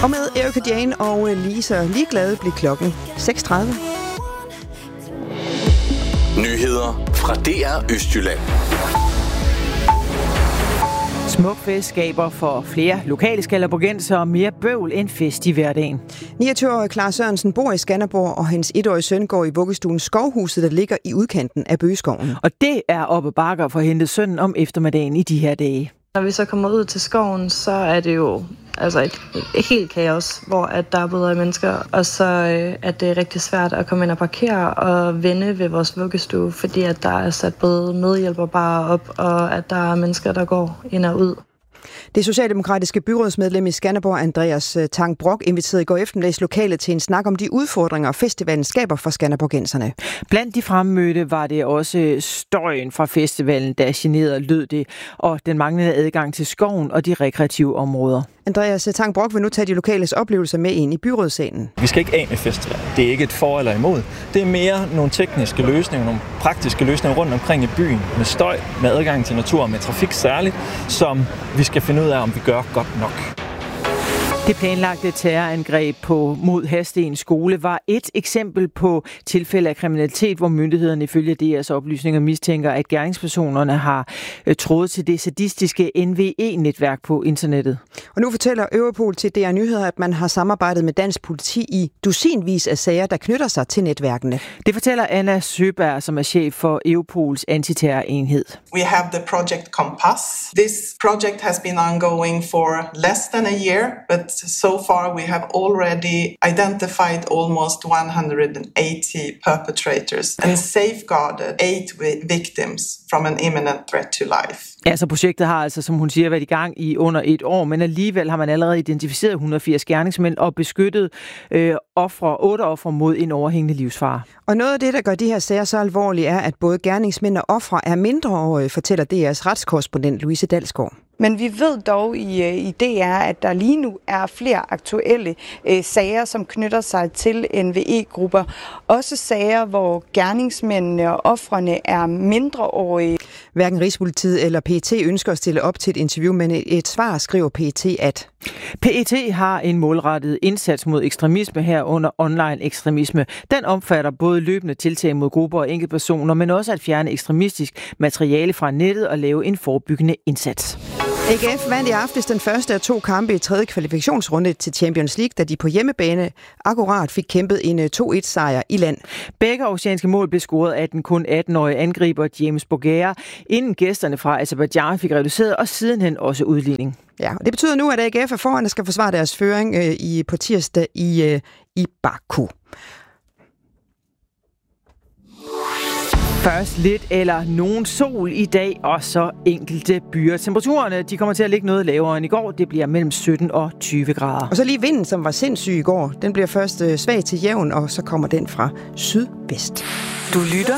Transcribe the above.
Og med Erika Jane og Lisa Ligeglade blev klokken 6:30. Nyheder fra DR Østjylland. Smukfest skaber for flere lokale skalderborgenser og mere bøvl end fest i hverdagen. 29-årige Claus Sørensen bor i Skanderborg, og hans 1-årige søn går i vuggestuen Skovhuset, der ligger i udkanten af Bøgeskoven. Og det er oppe bakker for at hente sønnen om eftermiddagen i de her dage. Når vi så kommer ud til skoven, så er det jo et helt kaos, hvor at der er både mennesker, og så er det rigtig svært at komme ind og parkere og vende ved vores vuggestue, fordi at der er sat både medhjælperbarer op, og at der er mennesker, der går ind og ud. Det socialdemokratiske byrådsmedlem i Skanderborg, Andreas Tang Brock, inviterede i går eftermiddags lokale til en snak om de udfordringer, festivalen skaber for skanderborgenserne. Blandt de fremmødte var det også støjen fra festivalen, der generede lød det, og den manglende adgang til skoven og de rekreative områder. Andreas Tang Brock vil nu tage de lokales oplevelser med ind i byrådssalen. Vi skal ikke af med festival. Det er ikke et for eller imod. Det er mere nogle tekniske løsninger, nogle praktiske løsninger rundt omkring i byen, med støj, med adgang til natur og med trafik særligt, som vi skal finde ud af, om vi gør godt nok. Det planlagte terrorangreb mod Hadsten skole var et eksempel på tilfælde af kriminalitet, hvor myndighederne ifølge DR's oplysninger mistænker, at gerningspersonerne har trådet til det sadistiske NVE-netværk på internettet. Og nu fortæller Europol til DR Nyheder, at man har samarbejdet med dansk politi i dusinvis af sager, der knytter sig til netværkene. Det fortæller Anna Søberg, som er chef for Europols antiterrorenhed. We have the project Compass. This project has been ongoing for less than a year, but so far we have already identified almost 180 perpetrators and safeguarded 8 victims from an imminent threat to life. Ja, så projektet har altså, som hun siger, været i gang i under et år, men alligevel har man allerede identificeret 180 gerningsmænd og beskyttet 8 ofre mod en overhængende livsfare. Og noget af det, der gør de her sager så alvorlige, er, at både gerningsmænd og ofre er mindreårige, fortæller DR's retskorrespondent Louise Dalsgaard. Men vi ved dog i DR, at der lige nu er flere aktuelle sager, som knytter sig til NVE-grupper. Også sager, hvor gerningsmændene og ofrene er mindreårige. Hverken Rigspolitiet eller PET ønsker at stille op til et interview, men et svar skriver PET, at PET har en målrettet indsats mod ekstremisme herunder online ekstremisme. Den omfatter både løbende tiltag mod grupper og enkeltpersoner, men også at fjerne ekstremistisk materiale fra nettet og lave en forebyggende indsats. AGF vandt i aftes den første af 2 kampe i 3. kvalifikationsrunde til Champions League, da de på hjemmebane akkurat fik kæmpet en 2-1-sejr i land. Begge oceanske mål blev scoret af den kun 18-årige angriber James Bougherra, inden gæsterne fra Aserbajdsjan fik reduceret og sidenhen også udligning. Ja, og det betyder nu, at AGF er foran og skal forsvare deres føring på tirsdag i Baku. Først lidt eller nogen sol i dag, og så enkelte byer. Temperaturerne de kommer til at ligge noget lavere end i går. Det bliver mellem 17 og 20 grader. Og så lige vinden, som var sindssyg i går. Den bliver først svag til jævn, og så kommer den fra sydvest. Du lytter